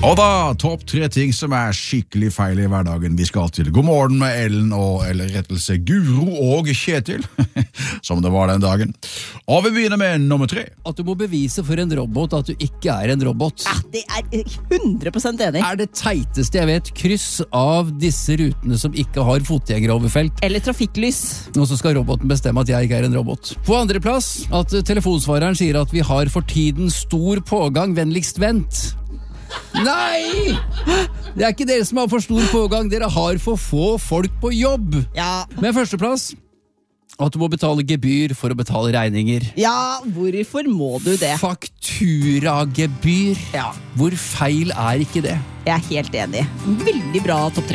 Og da, topp 3 ting som skikkelig feil i hverdagen. Vi skal til God morgen med Ellen eller rettelse Guro og Kjetil, som det var den dagen. Og vi begynner med nummer 3. At du må bevise for en robot at du ikke en robot. Ja, det 100% enig. Det teiteste jeg vet. Kryss av disse rutene som ikke har fotgjengeroverfelt. Eller trafikklys. Og så skal roboten bestemme at jeg ikke en robot. På andre plass, at telefonsvareren sier at vi har for tiden stor pågang, vennligst vent. Nei! Det ikke dere som har for stor pågang, dere har for få folk på jobb. Ja. Med førsteplass, at du må betale gebyr for å betale regninger. Ja, hvorfor må du det? Fakturagebyr. Ja. Hvor feil ikke det? Jeg helt enig. Veldig bra topp 3.